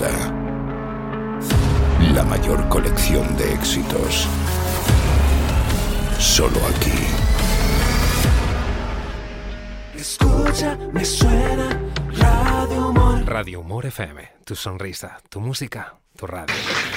40. La mayor colección de éxitos. Solo aquí. Escucha, me suena Radio Humor. Radio Humor FM. Tu sonrisa, tu música, tu radio.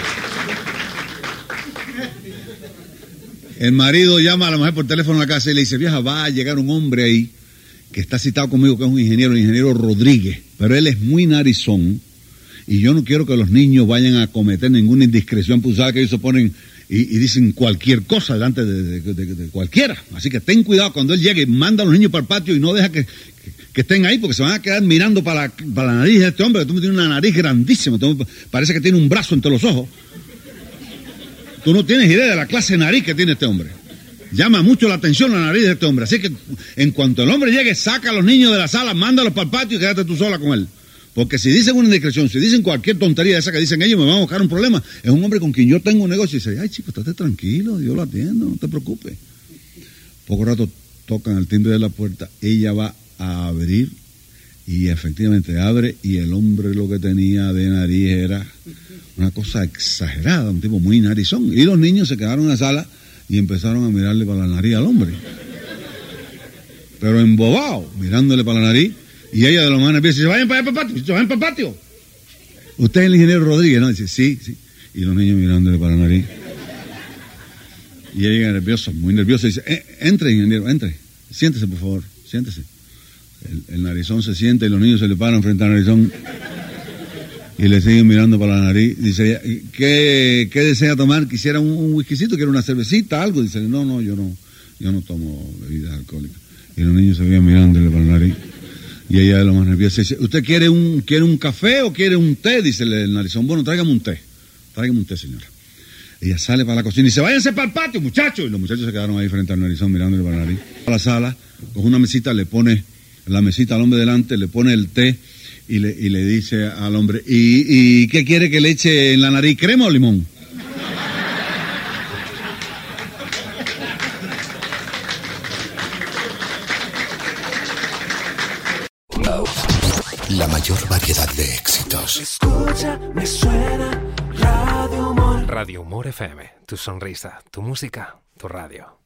El marido llama a la mujer por teléfono a la casa y le dice: vieja, va a llegar un hombre ahí que está citado conmigo, que es un ingeniero, el ingeniero Rodríguez, pero él es muy narizón y yo no quiero que los niños vayan a cometer ninguna indiscreción, pues sabes que ellos se ponen y dicen cualquier cosa delante de cualquiera. Así que ten cuidado cuando él llegue, manda a los niños para el patio y no deja que estén ahí, porque se van a quedar mirando para la nariz de este hombre, que tú tienes una nariz grandísima, parece que tiene un brazo entre los ojos. Tú no tienes idea de la clase de nariz que tiene este hombre. Llama mucho la atención la nariz de este hombre. Así que en cuanto el hombre llegue, saca a los niños de la sala, mándalos para el patio y quédate tú sola con él. Porque si dicen una indiscreción, si dicen cualquier tontería de esa que dicen ellos, me van a buscar un problema. Es un hombre con quien yo tengo un negocio y dice: ay, chico, estate tranquilo, yo lo atiendo, no te preocupes. Poco rato tocan el timbre de la puerta, ella va a abrir y efectivamente abre y el hombre lo que tenía de nariz era una cosa exagerada, un tipo muy narizón. Y los niños se quedaron en la sala y empezaron a mirarle para la nariz al hombre. Pero embobado, mirándole para la nariz. Y ella de los más nerviosos dice: vayan para allá, para el patio, vayan para el patio. Usted es el ingeniero Rodríguez, ¿no? Dice: sí, sí. Y los niños mirándole para la nariz. Y ella nerviosa, muy nerviosa, dice: entre, ingeniero, entre. Siéntese, por favor, siéntese. El narizón se sienta y los niños se le paran frente al narizón. Y le siguen mirando para la nariz. Dice: ¿qué desea tomar? ¿Quisiera un whiskycito? ¿Quiere una cervecita? Algo. Dice: no, yo no tomo bebidas alcohólicas. Y los niños se veían mirándole para la nariz. Y ella de lo más nerviosa dice: ¿usted quiere un café o quiere un té? Dice el narizón: bueno, tráigame un té, señora. Ella sale para la cocina y dice: váyanse para el patio, muchachos. Y los muchachos se quedaron ahí frente al narizón mirándole para la nariz. A la sala, coge una mesita, le pone la mesita al hombre delante, le pone el té y le dice al hombre: ¿Y qué quiere que le eche en la nariz, crema o limón? La mayor variedad de éxitos. Escucha, me suena Radio Humor. Radio Humor FM. Tu sonrisa, tu música, tu radio.